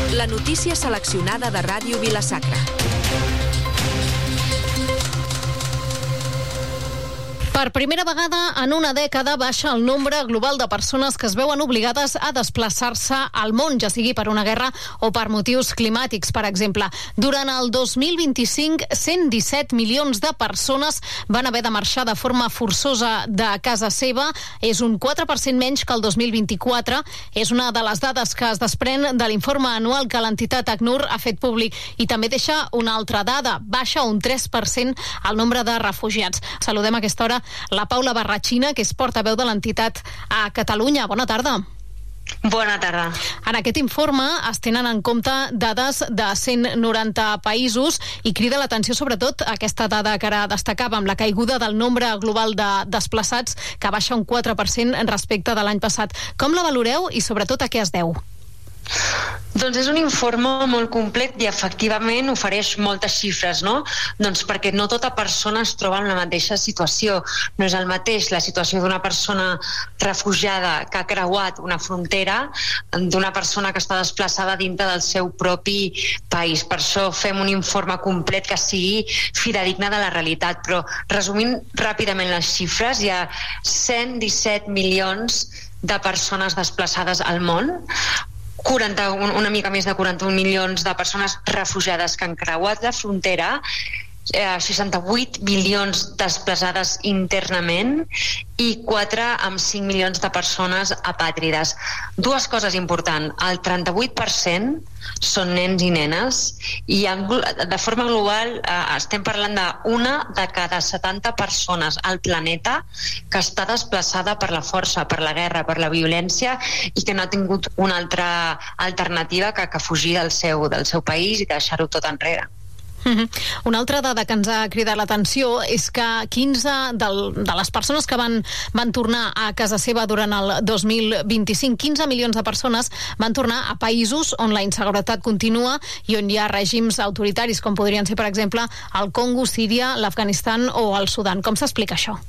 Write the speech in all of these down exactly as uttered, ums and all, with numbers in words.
La notícia seleccionada de Ràdio Vila-sacra. Per primera vegada en una dècada baixa el nombre global de persones que es veuen obligades a desplaçar-se al món, ja sigui per una guerra o per motius climàtics, per exemple. Durant el dos mil vint-i-cinc, cent disset milions de persones van haver de marxar de forma forçosa de casa seva. És un quatre per cent menys que el dos mil vint-i-quatre. És una de les dades que es desprèn de l'informe anual que l'entitat ACNUR ha fet públic. I també deixa una altra dada. Baixa un tres per cent el nombre de refugiats. Saludem a aquesta hora la Paula Barratxina, que és portaveu de l'entitat a Catalunya. Bona tarda. Bona tarda. En aquest informe es tenen en compte dades de cent noranta països i crida l'atenció sobretot aquesta dada que ara destacàvem, la caiguda del nombre global de desplaçats, que baixa un quatre per cent respecte de l'any passat. Com la valoreu i sobretot a què es deu? Doncs és un informe molt complet i efectivament ofereix moltes xifres, no? Doncs perquè no tota persona es troba en la mateixa situació. No és el mateix la situació d'una persona refugiada que ha creuat una frontera d'una persona que està desplaçada dintre del seu propi país. Per això fem un informe complet que sigui fidedigne de la realitat. Però resumint ràpidament les xifres, hi ha cent disset milions de persones desplaçades al món, quaranta, una mica més de quaranta-un milions de persones refugiades que han creuat la frontera, eh, seixanta-vuit milions desplaçades internament i quatre amb cinc milions de persones apàtrides. Dues coses importants. El trenta-vuit per cent són nens i nenes i en, de forma global eh, estem parlant d'una de cada setanta persones al planeta que està desplaçada per la força, per la guerra, per la violència i que no ha tingut una altra alternativa que, que fugir del seu, del seu país i deixar-ho tot enrere. Uh-huh. Una altra dada que ens ha cridat l'atenció és que quinze del, de les persones que van, van tornar a casa seva durant el dos mil vint-i-cinc, quinze milions de persones van tornar a països on la inseguretat continua i on hi ha règims autoritaris, com podrien ser, per exemple, el Congo, Síria, l'Afganistan o el Sudan. Com s'explica això?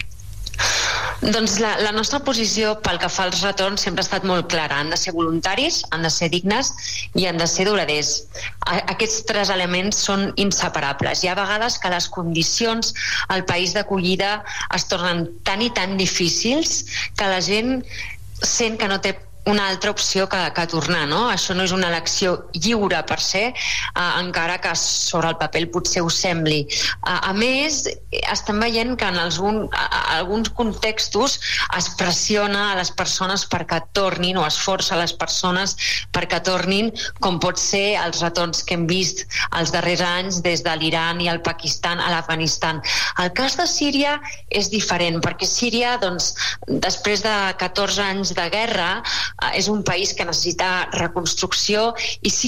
Doncs la, la nostra posició pel que fa als retorns sempre ha estat molt clara. Han de ser voluntaris, han de ser dignes i han de ser duraders. A, aquests tres elements són inseparables. Hi ha vegades que les condicions al país d'acollida es tornen tan i tan difícils que la gent sent que no té una altra opció que, que tornar, no? Això no és una elecció lliure per ser, eh, encara que sobre el paper potser ho sembli. A, a més, estem veient que en algun, a, a, alguns contextos es pressiona a les persones perquè tornin o es força a les persones perquè tornin, com pot ser els retorns que hem vist els darrers anys des de l'Iran i el Pakistan a l'Afganistan. El cas de Síria és diferent, perquè Síria, doncs, després de catorze anys de guerra, és un país que necessita reconstrucció i sí